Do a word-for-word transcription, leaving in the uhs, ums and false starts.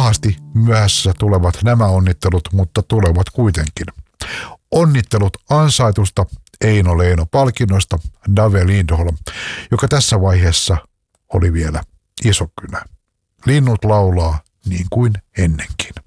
Pahasti myöhässä tulevat nämä onnittelut, mutta tulevat kuitenkin. Onnittelut ansaitusta Eino Leino-palkinnosta Dave Lindholm, joka tässä vaiheessa oli vielä Isokkynä. Linnut laulaa niin kuin ennenkin.